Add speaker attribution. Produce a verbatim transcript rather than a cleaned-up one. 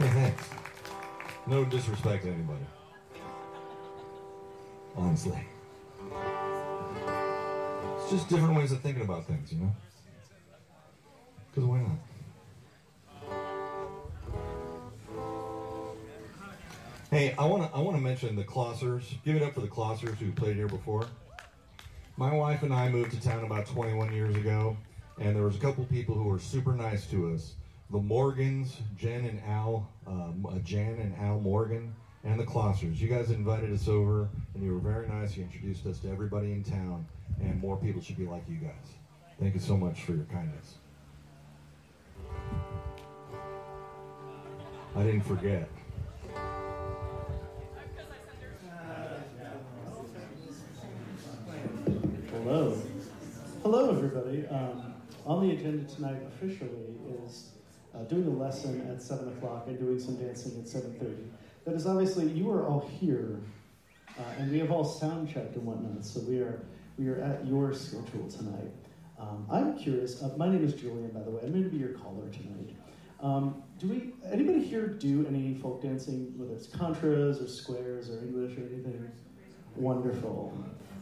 Speaker 1: Thanks. No disrespect to anybody. Honestly. It's just different ways of thinking about things, you know? Because why not? Hey, I want to I want to mention the Klossers. Give it up for the Klossers who played here before. My wife and I moved to town about twenty-one years ago, and there was a couple people who were super nice to us. The Morgans, Jen and Al, um, uh, Jan and Al Morgan, and the Klossers. You guys invited us over, and you were very nice. You introduced us to everybody in town, and more people should be like you guys. Thank you so much for your kindness. I didn't forget.
Speaker 2: Hello. Hello, everybody. Um, on the agenda tonight officially is uh, doing a lesson at seven o'clock and doing some dancing at seven thirty. That is obviously, you are all here, uh, and we have all sound checked and whatnot, so we are we are at your schedule tonight. Um, I'm curious, uh, my name is Julian, by the way. I'm going to be your caller tonight. Um, do we, anybody here do any folk dancing, whether it's contras or squares or English or anything? Wonderful.